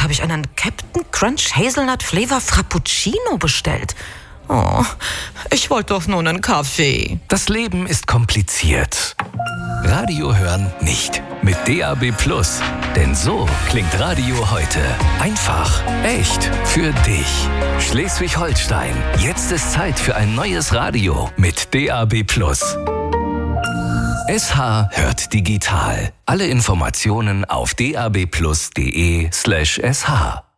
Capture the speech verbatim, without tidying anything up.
habe ich einen Captain Crunch Hazelnut Flavor Frappuccino bestellt. Oh, ich wollte doch nur einen Kaffee. Das Leben ist kompliziert. Radio hören nicht. Mit D A B Plus. Denn so klingt Radio heute. Einfach, echt, für dich. Schleswig-Holstein. Jetzt ist Zeit für ein neues Radio mit D A B Plus. S H hört digital. Alle Informationen auf d a b plus punkt d e slash s h.